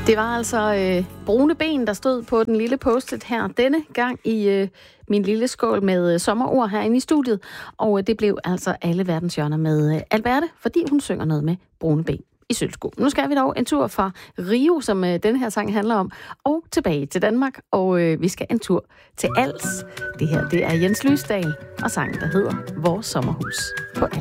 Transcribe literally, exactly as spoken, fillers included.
Det var altså øh, brune ben, der stod på den lille post-it her denne gang i øh, min lille skål med øh, sommerord herinde i studiet. Og øh, det blev altså alle verdens hjørner med øh, Alberte, fordi hun synger noget med brune ben i sølvsko. Nu skal vi dog en tur fra Rio, som øh, denne her sang handler om, og tilbage til Danmark. Og øh, vi skal en tur til Als. Det her, det er Jens Lysdal og sangen, der hedder Vores Sommerhus på Als.